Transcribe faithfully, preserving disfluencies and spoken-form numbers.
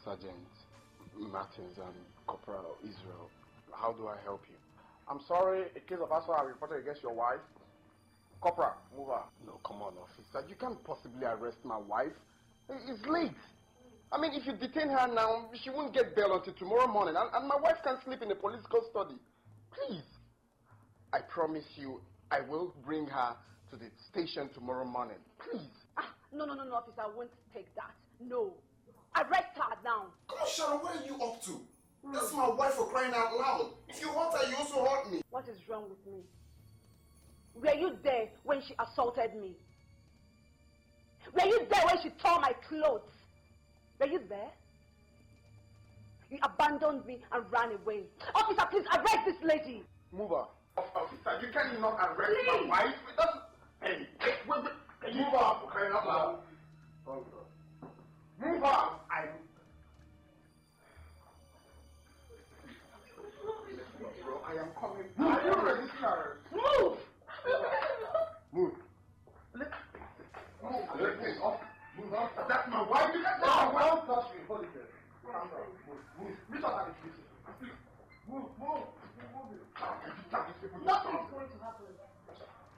Sergeant Martins and Corporal Israel. How do I help you? I'm sorry, a case of assault reported against your wife. Corporal, move her. No, come on, officer. You can't possibly arrest my wife. It's late. I mean, if you detain her now, she won't get bail until tomorrow morning. And, and my wife can't sleep in the police custody. Please. I promise you, I will bring her to the station tomorrow morning. Please. Ah, no, no, no, no, officer. I won't take that. No. Arrest her now. Come on, Sharon, what are you up to? Mm. That's my wife for crying out loud. If you hurt her, you also hurt me. What is wrong with me? Were you there when she assaulted me? Were you there when she tore my clothes? Were you there? You abandoned me and ran away. Officer, please arrest this lady. Move her. Officer, you can't not arrest please. my wife. It doesn't... Hey, wait, wait, wait. Move her for crying out loud. Oh, God. Move her. I... Bro, I am coming. Are you ready, sir? Move! Move. Let Move. Move. Off. Move off. That's my wife. You can't touch my wife. Don't touch me. Hold it there. Calm down. Move. Move. Reach out and kiss